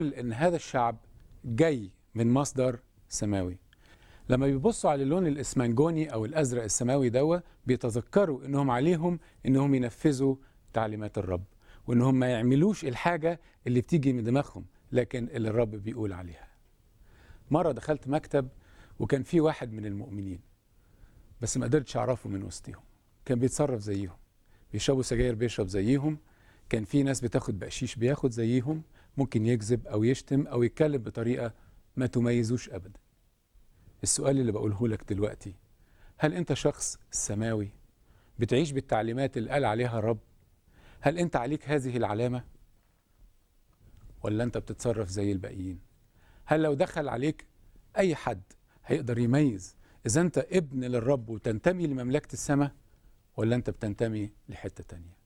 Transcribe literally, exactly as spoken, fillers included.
ان هذا الشعب جاي من مصدر سماوي. لما بيبصوا على اللون الاسمنجوني او الازرق السماوي دوا بيتذكروا انهم عليهم انهم ينفذوا تعليمات الرب، وانهم ما يعملوش الحاجه اللي بتيجي من دماغهم لكن اللي الرب بيقول عليها. مره دخلت مكتب وكان في واحد من المؤمنين بس ما قدرتش اعرفه من وسطهم، كان بيتصرف زيهم، بيشربوا سجاير بيشرب زيهم، كان في ناس بتاخد بقشيش بياخد زيهم، ممكن يكذب او يشتم او يتكلم بطريقه ما تميزوش ابدا. السؤال اللي بقوله لك دلوقتي، هل انت شخص سماوي بتعيش بالتعليمات اللي قال عليها الرب؟ هل انت عليك هذه العلامه ولا انت بتتصرف زي الباقيين؟ هل لو دخل عليك اي حد هيقدر يميز اذا انت ابن للرب وتنتمي لمملكه السماء ولا انت بتنتمي لحته تانيه؟